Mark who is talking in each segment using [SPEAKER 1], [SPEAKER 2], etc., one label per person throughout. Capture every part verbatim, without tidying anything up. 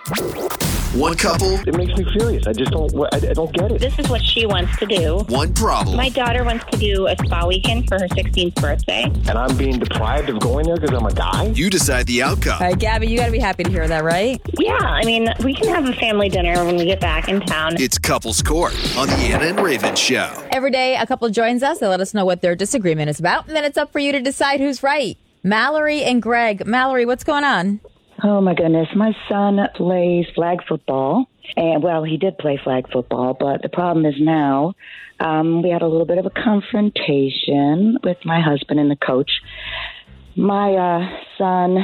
[SPEAKER 1] One couple.
[SPEAKER 2] It makes me furious. I just don't. I, I don't get it.
[SPEAKER 3] This is what she wants to do.
[SPEAKER 1] One problem.
[SPEAKER 3] My daughter wants to do a spa weekend for her sixteenth birthday.
[SPEAKER 2] And I'm being deprived of going there because I'm a guy?
[SPEAKER 1] You decide the outcome.
[SPEAKER 4] All right, Gabby, you got to be happy to hear that, right?
[SPEAKER 3] Yeah, I mean, we can have a family dinner when we get back in town.
[SPEAKER 1] It's Couples Court on the Anna and Raven Show.
[SPEAKER 4] Every day, a couple joins us. They let us know what their disagreement is about, and then it's up for you to decide who's right. Mallory and Greg. Mallory, what's going on?
[SPEAKER 5] Oh, my goodness. My son plays flag football. And, well, he did play flag football, but the problem is now um, we had a little bit of a confrontation with my husband and the coach. My uh, son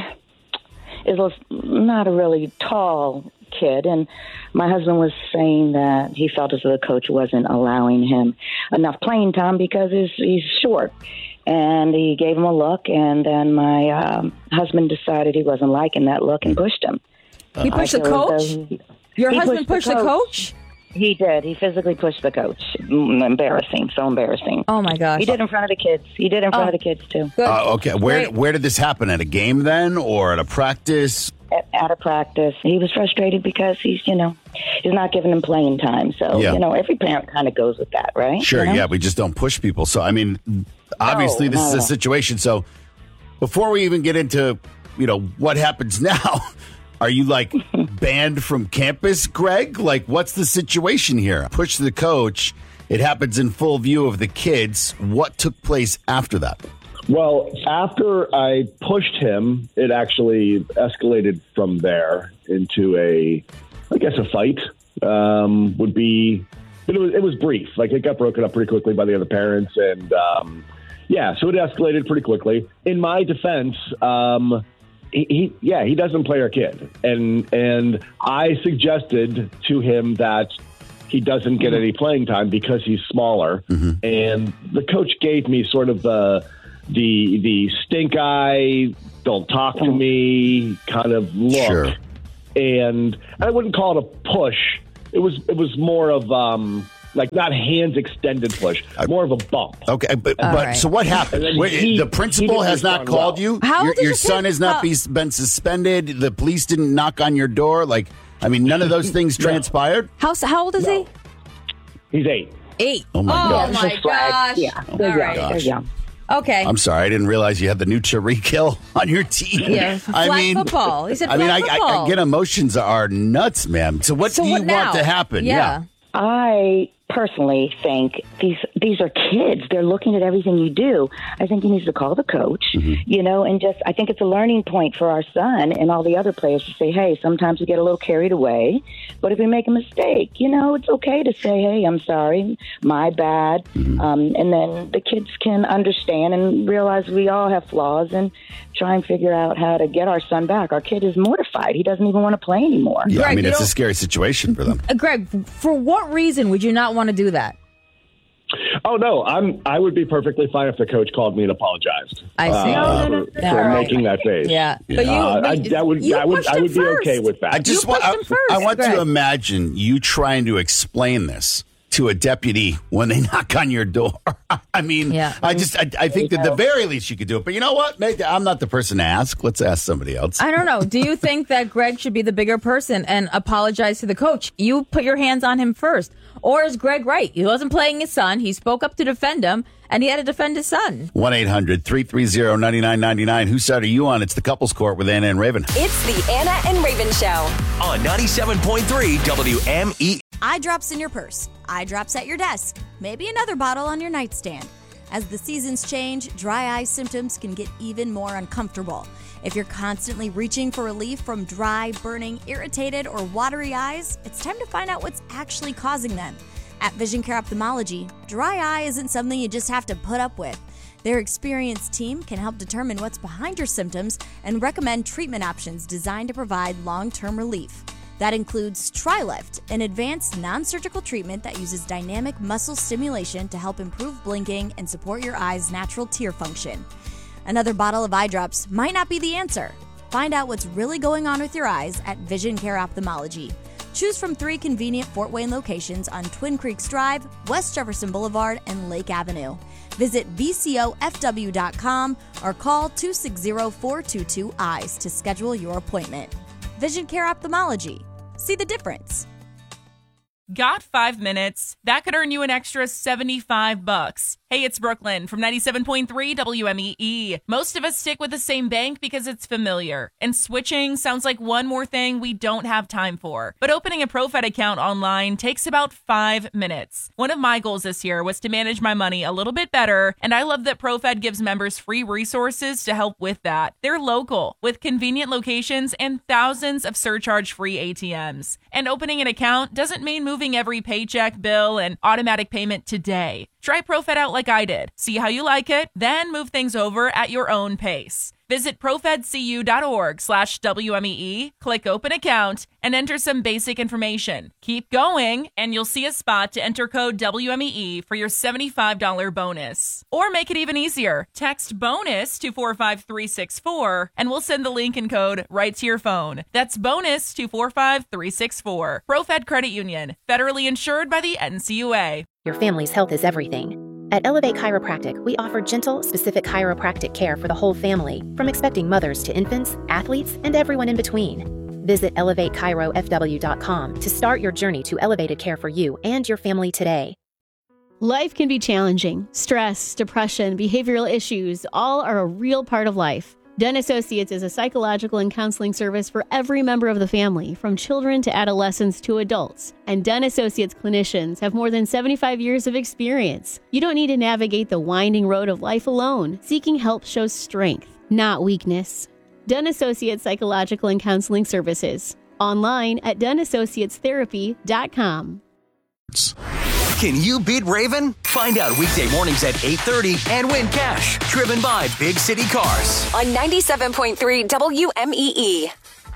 [SPEAKER 5] is not a really tall kid, and my husband was saying that he felt as though the coach wasn't allowing him enough playing time because he's, he's short. And he gave him a look, and then my um, husband decided he wasn't liking that look and pushed him.
[SPEAKER 4] He pushed the coach?
[SPEAKER 5] He,
[SPEAKER 4] Your
[SPEAKER 5] he
[SPEAKER 4] husband pushed, pushed the, coach.
[SPEAKER 5] the coach? He did. He physically pushed the coach. Mm, embarrassing. So embarrassing.
[SPEAKER 4] Oh, my gosh.
[SPEAKER 5] He did in front of the kids. He did in front
[SPEAKER 4] oh.
[SPEAKER 5] of the kids, too.
[SPEAKER 4] Good.
[SPEAKER 6] Uh, okay, where
[SPEAKER 4] Great.
[SPEAKER 6] where did this happen? At a game then, or at a practice?
[SPEAKER 5] At, at a practice. He was frustrated because he's, you know, he's not giving him playing time. So,
[SPEAKER 6] Yeah.
[SPEAKER 5] you know, every parent kind of goes with that, right?
[SPEAKER 6] Sure,
[SPEAKER 5] You know?
[SPEAKER 6] yeah, we just don't push people. So, I mean, obviously this
[SPEAKER 5] no,
[SPEAKER 6] is a
[SPEAKER 5] no.
[SPEAKER 6] situation. So, before we even get into, you know, what happens now, are you like banned from campus, Greg? Like, what's the situation here? Push the coach. It happens in full view of the kids. What took place after that?
[SPEAKER 2] Well, after I pushed him, it actually escalated from there into a, I guess, a fight. Um, would be, but it was it was brief. Like it got broken up pretty quickly by the other parents, and um, yeah, so it escalated pretty quickly. In my defense, um, he, he yeah he doesn't play our kid, and and I suggested to him that he doesn't get any playing time because he's smaller,
[SPEAKER 6] Mm-hmm.
[SPEAKER 2] and the coach gave me sort of the. the the stink eye, don't talk to me kind of look.
[SPEAKER 6] Sure.
[SPEAKER 2] And I wouldn't call it a push. It was it was more of um like not hands extended push, more of a bump.
[SPEAKER 6] Okay, but,
[SPEAKER 4] All
[SPEAKER 6] but
[SPEAKER 4] right.
[SPEAKER 6] so what happened?
[SPEAKER 2] And then
[SPEAKER 6] Wait,
[SPEAKER 2] he-
[SPEAKER 6] the principal
[SPEAKER 2] he
[SPEAKER 6] has
[SPEAKER 2] didn't
[SPEAKER 6] not
[SPEAKER 2] respond
[SPEAKER 6] called
[SPEAKER 2] well.
[SPEAKER 6] you?
[SPEAKER 4] How
[SPEAKER 6] your
[SPEAKER 4] old is
[SPEAKER 6] your
[SPEAKER 4] your
[SPEAKER 6] son
[SPEAKER 4] kid?
[SPEAKER 6] has not
[SPEAKER 4] How-
[SPEAKER 6] be, been suspended? The police didn't knock on your door? Like, I mean, none of those things
[SPEAKER 2] No.
[SPEAKER 6] transpired?
[SPEAKER 4] How, how old is
[SPEAKER 2] No.
[SPEAKER 4] he?
[SPEAKER 2] He's eight.
[SPEAKER 4] Eight.
[SPEAKER 6] Oh, my
[SPEAKER 4] oh
[SPEAKER 6] gosh.
[SPEAKER 4] my
[SPEAKER 5] Just flag.
[SPEAKER 4] gosh.
[SPEAKER 5] Yeah,
[SPEAKER 4] All
[SPEAKER 5] they're young.
[SPEAKER 4] right.
[SPEAKER 5] They're young.
[SPEAKER 4] Okay.
[SPEAKER 6] I'm sorry, I didn't realize you had the new Tariq Hill on your team.
[SPEAKER 4] Yeah,
[SPEAKER 6] I
[SPEAKER 4] flag
[SPEAKER 6] mean,
[SPEAKER 4] football. He said
[SPEAKER 6] I mean,
[SPEAKER 4] flag
[SPEAKER 6] I, I,
[SPEAKER 4] football.
[SPEAKER 6] I get emotions are nuts, ma'am. So what
[SPEAKER 4] So
[SPEAKER 6] do you
[SPEAKER 4] what now?
[SPEAKER 6] want to happen?
[SPEAKER 4] Yeah.
[SPEAKER 5] I personally think these these are kids. They're looking at everything you do. I think he needs to call the coach, you know, and just I think it's a learning point for our son and all the other players to say, hey, sometimes we get a little carried away, but if we make a mistake, you know, it's okay to say, hey, I'm sorry, my bad, um, and then the kids can understand and realize we all have flaws and try and figure out how to get our son back. Our kid is mortified. He doesn't even want to play anymore.
[SPEAKER 6] Yeah, I
[SPEAKER 4] Greg,
[SPEAKER 6] mean,
[SPEAKER 4] you
[SPEAKER 6] it's a
[SPEAKER 4] don't-
[SPEAKER 6] scary situation for them.
[SPEAKER 4] Uh, Greg, for what reason would you not want to do that?
[SPEAKER 2] Oh no, I'm I would be perfectly fine if the coach called me and apologized.
[SPEAKER 4] I see.
[SPEAKER 2] uh,
[SPEAKER 4] No,
[SPEAKER 5] no, no,
[SPEAKER 2] for,
[SPEAKER 5] no.
[SPEAKER 2] for
[SPEAKER 4] All right.
[SPEAKER 2] making that face.
[SPEAKER 4] Yeah. But you,
[SPEAKER 2] Uh, I,
[SPEAKER 4] but
[SPEAKER 2] that would
[SPEAKER 4] you
[SPEAKER 2] I would
[SPEAKER 4] pushed
[SPEAKER 2] I
[SPEAKER 4] him
[SPEAKER 2] would be okay
[SPEAKER 4] first.
[SPEAKER 2] with that.
[SPEAKER 6] I just
[SPEAKER 4] You
[SPEAKER 6] want
[SPEAKER 4] pushed
[SPEAKER 6] I,
[SPEAKER 4] him first,
[SPEAKER 6] I want
[SPEAKER 4] Greg.
[SPEAKER 6] to imagine you trying to explain this to a deputy when they knock on your door. I mean,
[SPEAKER 4] Yeah.
[SPEAKER 6] I just I, I think that the very least you could do it. But you know what? Maybe I'm not the person to ask. Let's ask somebody else.
[SPEAKER 4] I don't know. Do you think that Greg should be the bigger person and apologize to the coach? You put your hands on him first. Or is Greg right? He wasn't playing his son. He spoke up to defend him, and he had to defend his son.
[SPEAKER 6] one eight hundred three three zero nine nine nine nine. Whose side are you on? It's the Couples Court with Anna and Raven.
[SPEAKER 7] It's the Anna and Raven Show.
[SPEAKER 8] On ninety-seven point three W M E.
[SPEAKER 9] Eye drops in your purse, eye drops at your desk, maybe another bottle on your nightstand. As the seasons change, dry eye symptoms can get even more uncomfortable. If you're constantly reaching for relief from dry, burning, irritated, or watery eyes, it's time to find out what's actually causing them. At Vision Care Ophthalmology, dry eye isn't something you just have to put up with. Their experienced team can help determine what's behind your symptoms and recommend treatment options designed to provide long-term relief. That includes TriLift, an advanced non-surgical treatment that uses dynamic muscle stimulation to help improve blinking and support your eye's natural tear function. Another bottle of eye drops might not be the answer. Find out what's really going on with your eyes at Vision Care Ophthalmology. Choose from three convenient Fort Wayne locations on Twin Creeks Drive, West Jefferson Boulevard, and Lake Avenue. Visit V C O F W dot com or call two six zero, four two two, E Y E S to schedule your appointment. Vision Care Ophthalmology, See the difference.
[SPEAKER 10] Got five minutes? That could earn you an extra seventy-five bucks. Hey, it's Brooklyn from ninety-seven point three W M E E. Most of us stick with the same bank because it's familiar, and switching sounds like one more thing we don't have time for. But opening a ProFed account online takes about five minutes. One of my goals this year was to manage my money a little bit better, and I love that ProFed gives members free resources to help with that. They're local, with convenient locations and thousands of surcharge-free A T Ms. And opening an account doesn't mean moving every paycheck, bill, and automatic payment today. Try ProFed out like I did. See how you like it, then move things over at your own pace. Visit profedcu.org slash WMEE, click open account, and enter some basic information. Keep going, and you'll see a spot to enter code W M E E for your seventy-five dollars bonus. Or make it even easier. Text BONUS to four five three six four, and we'll send the link and code right to your phone. That's BONUS to four five three six four. ProFed Credit Union, federally insured by the N C U A.
[SPEAKER 11] Your family's health is everything. At Elevate Chiropractic, we offer gentle, specific chiropractic care for the whole family, from expecting mothers to infants, athletes, and everyone in between. Visit elevate chiro f w dot com to start your journey to elevated care for you and your family today.
[SPEAKER 12] Life can be challenging. Stress, depression, behavioral issues, all are a real part of life. Dunn Associates is a psychological and counseling service for every member of the family, from children to adolescents to adults. And Dunn Associates clinicians have more than seventy-five years of experience. You don't need to navigate the winding road of life alone. Seeking help shows strength, not weakness. Dunn Associates Psychological and Counseling Services. Online at dunn associates therapy dot com.
[SPEAKER 8] Can you beat Raven? Find out weekday mornings at eight thirty and win cash driven by Big City Cars.
[SPEAKER 7] On ninety-seven point three W M E E.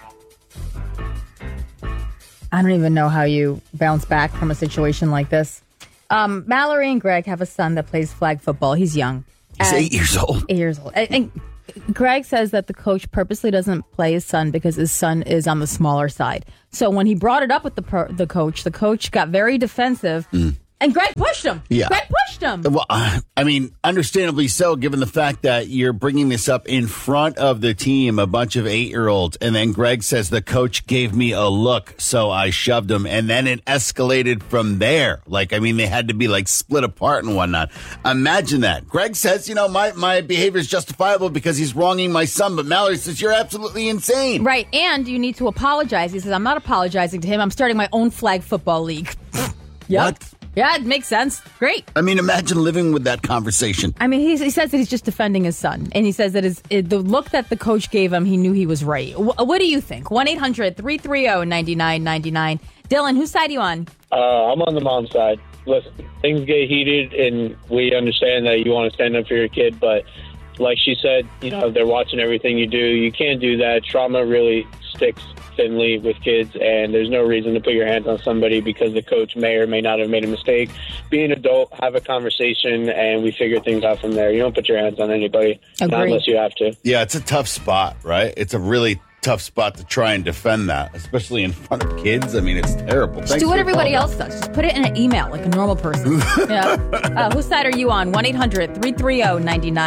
[SPEAKER 4] I don't even know how you bounce back from a situation like this. Um, Mallory and Greg have a son that plays flag football. He's young.
[SPEAKER 6] He's eight years old.
[SPEAKER 4] Eight years old. And, and Greg says that the coach purposely doesn't play his son because his son is on the smaller side. So when he brought it up with the pro- the coach, the coach got very defensive. Mm. And Greg pushed him.
[SPEAKER 6] Yeah.
[SPEAKER 4] Greg pushed him.
[SPEAKER 6] Well, I mean, understandably so, given the fact that you're bringing this up in front of the team, a bunch of eight-year-olds, and then Greg says the coach gave me a look, so I shoved him, and then it escalated from there. Like, I mean, they had to be, like, split apart and whatnot. Imagine that. Greg says, you know, my, my behavior is justifiable because he's wronging my son, but Mallory says, you're absolutely insane.
[SPEAKER 4] Right, and you need to apologize. He says, I'm not apologizing to him. I'm starting my own flag football league. Yep.
[SPEAKER 6] What?
[SPEAKER 4] Yeah, it makes sense. Great.
[SPEAKER 6] I mean, imagine living with that conversation.
[SPEAKER 4] I mean, he, he says that he's just defending his son. And he says that his, it, the look that the coach gave him, he knew he was right. W- what do you think? one eight hundred three three zero nine nine nine nine. Dylan, whose side are you on?
[SPEAKER 13] Uh, I'm on the mom's side. Listen, things get heated, and we understand that you want to stand up for your kid. But like she said, you know, they're watching everything you do. You can't do that. Trauma really sticks thinly with kids, and there's no reason to put your hands on somebody because the coach may or may not have made a mistake. Be an adult, have a conversation, and we figure things out from there. You don't put your hands on anybody, not unless you have to.
[SPEAKER 6] Yeah, it's a tough spot, right? It's a really tough spot to try and defend that, especially in front of kids. I mean, it's terrible.
[SPEAKER 4] Just Thanks do what everybody else does. Just put it in an email like a normal person. Yeah. Uh, whose side are you on? one eight hundred three three zero nine nine